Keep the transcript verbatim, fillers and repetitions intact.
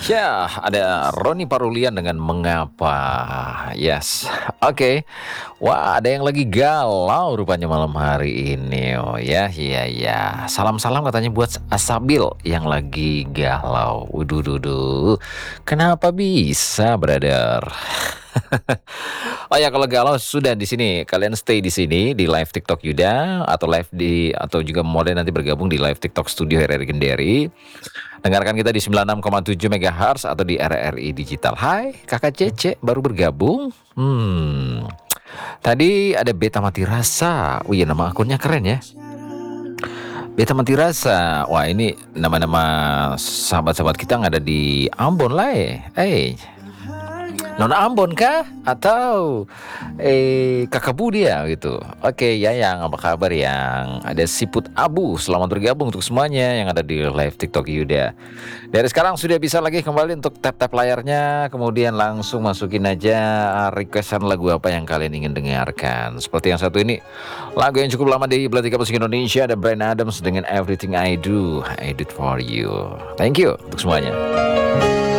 Indonesia. Ada Roni Parulian dengan Mengapa. Yes. Oke. Wah, ada yang lagi galau rupanya malam hari ini. Oh ya, iya ya. Salam-salam katanya buat Asabil yang lagi galau. Waduh, duh, duh. Kenapa bisa, brother? Oh ya, kalau galau sudah di sini, kalian stay di sini di live TikTok Yuda atau live di atau juga mode nanti bergabung di live TikTok Studio R R I Genderi. Dengarkan kita di sembilan puluh enam koma tujuh megahertz atau di R R I Digital. Hai, Kakak Cece baru bergabung. Hmm. Tadi ada Beta Mati Rasa. Oh iya, nama akunnya keren ya. Beta Mati Rasa. Wah, ini nama-nama sahabat-sahabat kita yang ada di Ambon lah ya. Eh, Nona Ambon kah? Atau eh Kakak Budi ya gitu. Oke, ya yang apa kabar yang ada Siput Abu. Selamat bergabung untuk semuanya yang ada di live TikTok Yuda. Dari sekarang sudah bisa lagi kembali untuk tap-tap layarnya, kemudian langsung masukin aja requestan lagu apa yang kalian ingin dengarkan. Seperti yang satu ini, lagu yang cukup lama di Belantika Musik Indonesia, ada Bryan Adams dengan Everything I Do, I Do It For You. Thank you untuk semuanya.